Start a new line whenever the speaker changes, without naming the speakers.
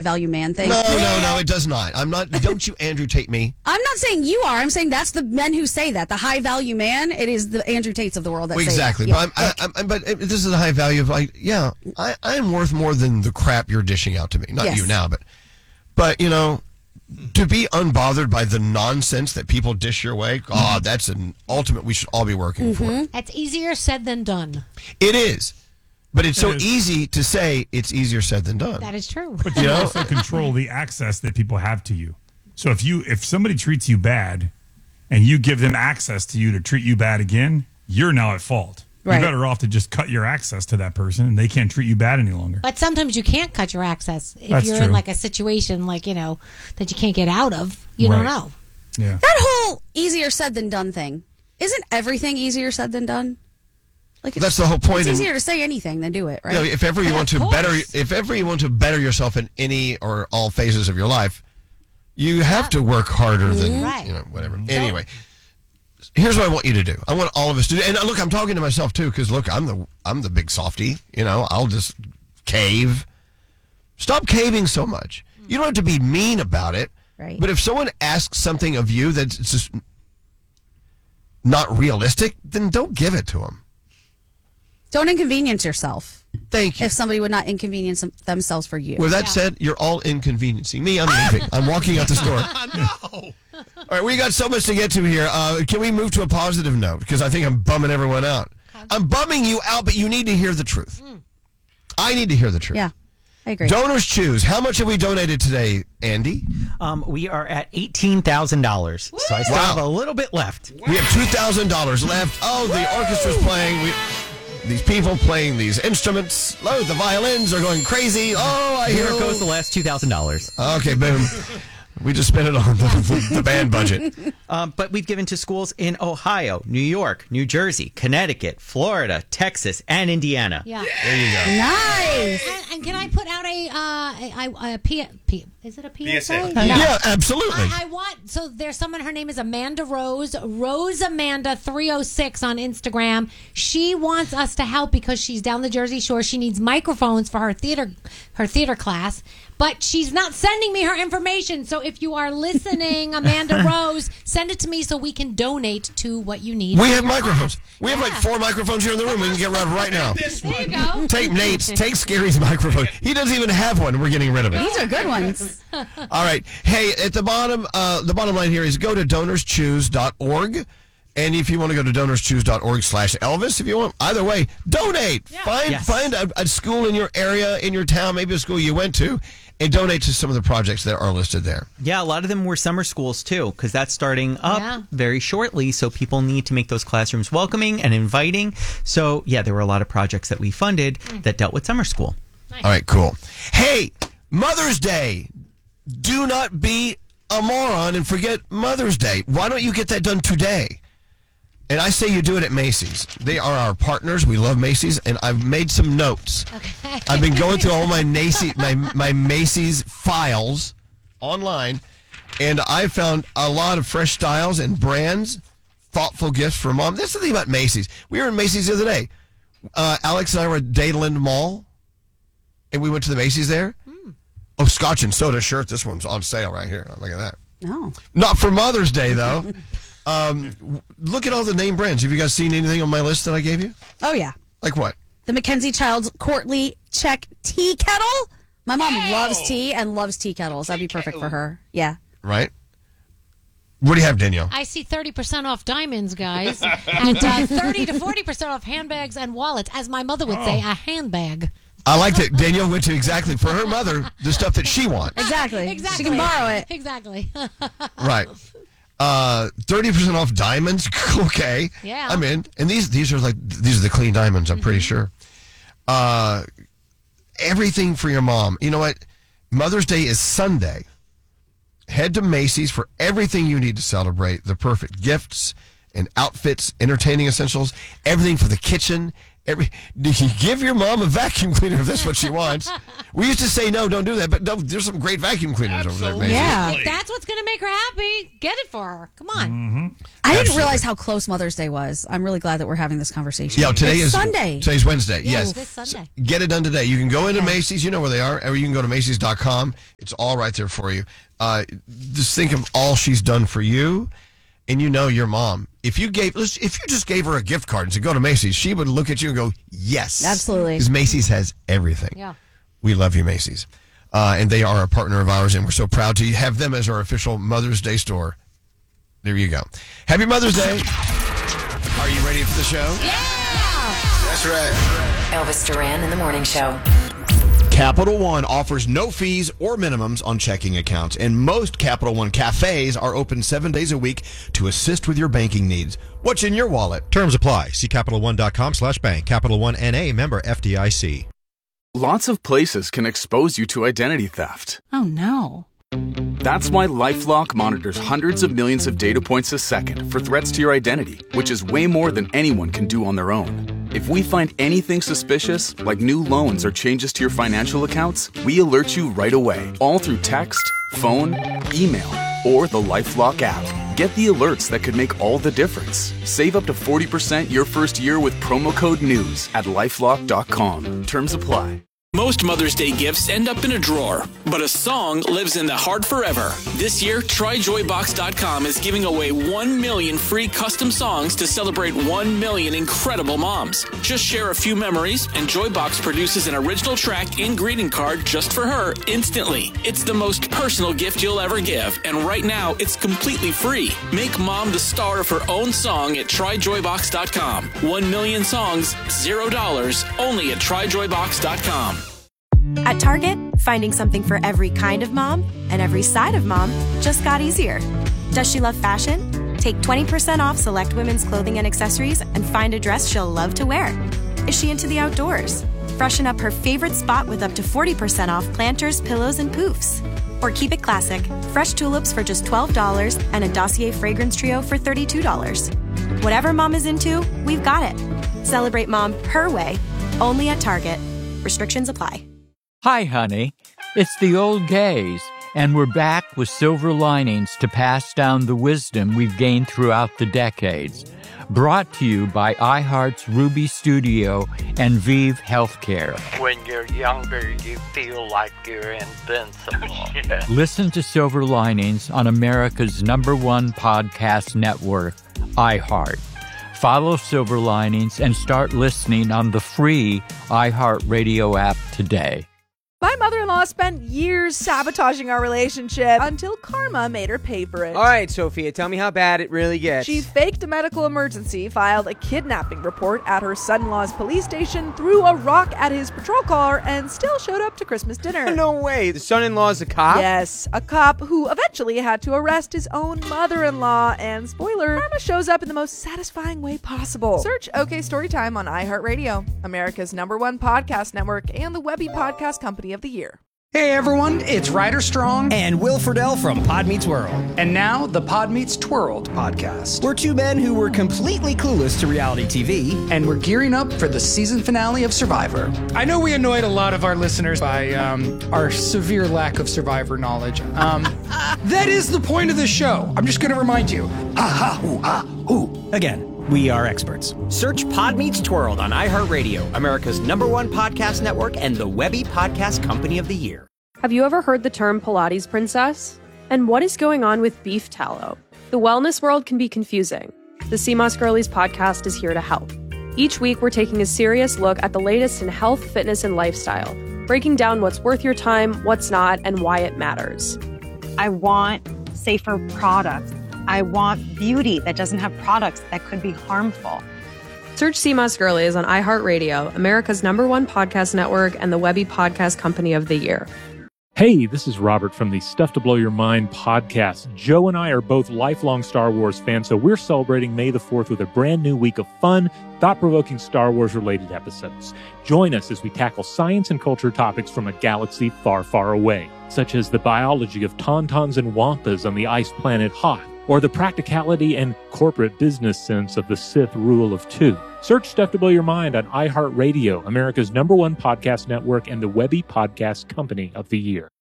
value man thing?
No, it does not. I'm not. Don't you Andrew Tate me?
I'm not saying you are. I'm saying that's the men who say that. The high value man. It is the Andrew Tates of the world that
exactly.
say that.
But this is a high value of I am worth more than the crap you're dishing out to me. Not you now, but you know, to be unbothered by the nonsense that people dish your way. God, that's an ultimate we should all be working for.
That's easier said than done.
It is. But it's so easy to say it's easier said than done.
That is true.
But you also control the access that people have to you. So if somebody treats you bad and you give them access to you to treat you bad again, you're now at fault. Right. You're better off to just cut your access to that person and they can't treat you bad any longer.
But sometimes you can't cut your access. If you're in like a situation like, you know, that you can't get out of, you don't know.
Yeah.
That whole easier said than done thing. Isn't everything easier said than done? Like
that's the whole point.
It's easier to say anything than do it, right?
You know, if ever you want to better yourself in any or all phases of your life, you have to work harder than whatever. Anyway, here's what I want you to do. I want all of us to do. And look, I'm talking to myself too, because look, I'm the big softy. You know, I'll just cave. Stop caving so much. You don't have to be mean about it.
Right.
But if someone asks something of you that's just not realistic, then don't give it to them.
Don't inconvenience yourself.
Thank you.
If somebody would not inconvenience themselves for you.
With that said, you're all inconveniencing me. I'm leaving. I'm walking out the store.
No.
All right, we got so much to get to here. Can we move to a positive note? Because I think I'm bumming everyone out. I'm bumming you out, but you need to hear the truth. I need to hear the truth.
Yeah, I agree.
Donors choose. How much have we donated today, Andy?
We are at $18,000. So I still have a little bit left.
We have $2,000 left. Oh, the orchestra's playing. These people playing these instruments. Oh, the violins are going crazy. Oh, I hear
Here goes the last $2,000.
Okay, boom. We just spent it on the band budget.
But we've given to schools in Ohio, New York, New Jersey, Connecticut, Florida, Texas, and Indiana.
Yeah.
There you go.
Nice.
And can I put out is it a PSA?
PSA.
Yeah, absolutely.
I want, so there's someone, her name is Amanda Rose Amanda 306 on Instagram. She wants us to help because she's down the Jersey Shore. She needs microphones for her theater class, but she's not sending me her information. So if you are listening, Amanda Rose, send it to me so we can donate to what you need.
We have microphones. We have like 4 microphones here in the room. We can get rid of right now.
There you go.
Take Nate's. Take Scary's microphone. He doesn't even have one. We're getting rid of it.
These are good ones.
All right. Hey, at the bottom line here is go to donorschoose.org. And if you want to go to donorschoose.org/Elvis, if you want, either way, donate. Yeah. Find a school in your area, in your town, maybe a school you went to, and donate to some of the projects that are listed there.
Yeah, a lot of them were summer schools, too, because that's starting up very shortly, so people need to make those classrooms welcoming and inviting. So, yeah, there were a lot of projects that we funded that dealt with summer school.
Nice.
All right, cool. Hey, Mother's Day. Do not be a moron and forget Mother's Day. Why don't you get that done today? And I say you do it at Macy's. They are our partners. We love Macy's, and I've made some notes. Okay. I've been going through all my Macy's files online, and I found a lot of fresh styles and brands, thoughtful gifts for Mom. That's the thing about Macy's. We were in Macy's the other day. Alex and I were at Dadeland Mall, and we went to the Macy's there. Oh, Scotch and Soda shirt. This one's on sale right here. Look at that.
No.
Not for Mother's Day, though. Look at all the name brands. Have you guys seen anything on my list that I gave you?
Oh, yeah.
Like what?
The Mackenzie Childs Courtly Check tea kettle. My mom loves tea and loves tea kettles. That'd be perfect for her. Yeah.
Right? What do you have, Danielle?
I see 30% off diamonds, guys, and 30 to 40% off handbags and wallets. As my mother would say, a handbag.
I liked it. Danielle went to exactly, for her mother, the stuff that she wants.
Exactly. She can borrow it.
Exactly.
Right. 30% off diamonds. Okay.
Yeah.
I'm in. And these are the clean diamonds, I'm pretty sure. Everything for your mom. You know what? Mother's Day is Sunday. Head to Macy's for everything you need to celebrate. The perfect gifts and outfits, entertaining essentials, everything for the kitchen You give your mom a vacuum cleaner if that's what she wants. We used to say, no, don't do that. But no, there's some great vacuum cleaners over there, Macy's.
Yeah.
If that's what's going to make her happy, get it for her. Come on.
Mm-hmm.
I didn't realize how close Mother's Day was. I'm really glad that we're having this conversation.
Yeah, today
It's
is
Sunday.
Today's Wednesday.
Yeah,
Yes.
this Sunday.
Get it done today. You can go into Macy's. You know where they are. Or you can go to Macy's.com. It's all right there for you. Just think of all she's done for you. And you know your mom. If you just gave her a gift card and said, go to Macy's, she would look at you and go, yes.
Absolutely.
Because Macy's has everything.
Yeah.
We love you, Macy's. And they are a partner of ours, and we're so proud to have them as our official Mother's Day store. There you go. Happy Mother's Day. Are you ready for the show?
Yeah.
That's right.
Elvis Duran in the Morning Show.
Capital One offers no fees or minimums on checking accounts, and most Capital One cafes are open 7 days a week to assist with your banking needs. What's in your wallet?
Terms apply. See CapitalOne.com/bank. Capital One N.A. member FDIC.
Lots of places can expose you to identity theft.
Oh, no.
That's why LifeLock monitors hundreds of millions of data points a second for threats to your identity, which is way more than anyone can do on their own. If we find anything suspicious, like new loans or changes to your financial accounts, we alert you right away, all through text, phone, email, or the LifeLock app. Get the alerts that could make all the difference. Save up to 40% your first year with promo code NEWS at LifeLock.com. Terms apply.
Most Mother's Day gifts end up in a drawer, but a song lives in the heart forever. This year, TryJoyBox.com is giving away 1 million free custom songs to celebrate 1 million incredible moms. Just share a few memories, and Joybox produces an original track and greeting card just for her instantly. It's the most personal gift you'll ever give, and right now, it's completely free. Make mom the star of her own song at TryJoyBox.com. 1 million songs, $0, only at TryJoyBox.com.
At Target, finding something for every kind of mom and every side of mom just got easier. Does she love fashion? Take 20% off select women's clothing and accessories and find a dress she'll love to wear. Is she into the outdoors? Freshen up her favorite spot with up to 40% off planters, pillows, and poofs. Or keep it classic, fresh tulips for just $12 and a Dossier fragrance trio for $32. Whatever mom is into, we've got it. Celebrate mom her way, only at Target. Restrictions apply.
Hi, honey. It's the old gays, and we're back with silver linings to pass down the wisdom we've gained throughout the decades. Brought to you by iHeart's Ruby Studio and Vive Healthcare.
When you're younger, you feel like you're invincible.
Listen to Silver Linings on America's #1 podcast network, iHeart. Follow Silver Linings and start listening on the free iHeartRadio app today.
My mother-in-law spent years sabotaging our relationship until karma made her pay for it.
All right, Sophia, tell me how bad it really gets.
She faked a medical emergency, filed a kidnapping report at her son-in-law's police station, threw a rock at his patrol car, and still showed up to Christmas dinner.
No way. The son-in-law's a cop?
Yes, a cop who eventually had to arrest his own mother-in-law. And spoiler, karma shows up in the most satisfying way possible. Search OK Storytime on iHeartRadio, America's #1 podcast network, and the Webby Podcast Company of the Year.
Hey everyone, it's Ryder Strong
and Will Friedle from Pod Meets World.
And now the Pod Meets Twirled podcast.
We're two men who were completely clueless to reality TV.
And we're gearing up for the season finale of Survivor. I know we annoyed a lot of our listeners by our severe lack of Survivor knowledge. That is the point of the show. I'm just going to remind you. Ha ha hoo ha hoo.
Again. We are experts. Search Pod Meets Twirled on iHeartRadio, America's #1 podcast network, and the Webby Podcast Company of the Year.
Have you ever heard the term Pilates princess? And what is going on with beef tallow? The wellness world can be confusing. The CMOS Girlies podcast is here to help. Each week, we're taking a serious look at the latest in health, fitness, and lifestyle, breaking down what's worth your time, what's not, and why it matters.
I want safer products. I want beauty that doesn't have products that could be harmful.
Search CMOS Girlies on iHeartRadio, America's #1 podcast network, and the Webby Podcast Company of the Year.
Hey, this is Robert from the Stuff to Blow Your Mind podcast. Joe and I are both lifelong Star Wars fans, so we're celebrating May the 4th with a brand new week of fun, thought-provoking Star Wars-related episodes. Join us as we tackle science and culture topics from a galaxy far, far away, such as the biology of tauntauns and wampas on the ice planet Hoth, or the practicality and corporate business sense of the Sith Rule of Two. Search Stuff to Blow Your Mind on iHeartRadio, America's #1 podcast network and the Webby Podcast Company of the Year.